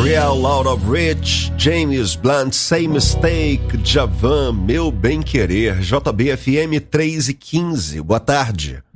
Gabriel, Out of Reach, James Blunt, Say Mistake, Djavan, Meu Bem Querer, JBFM 3 e 15. Boa tarde.